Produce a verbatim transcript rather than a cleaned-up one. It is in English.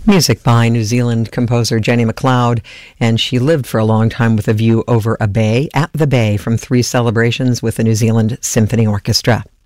Music by New Zealand composer Jenny McLeod, and she lived for a long time with a view over a bay, at the Bay, from three celebrations with the New Zealand Symphony Orchestra.